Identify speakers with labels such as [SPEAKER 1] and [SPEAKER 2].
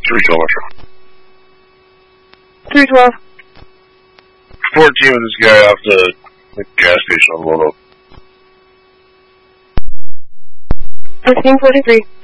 [SPEAKER 1] 312 Metro.
[SPEAKER 2] 312.
[SPEAKER 1] 14 with this guy off the gas station on Lono.
[SPEAKER 2] 1543.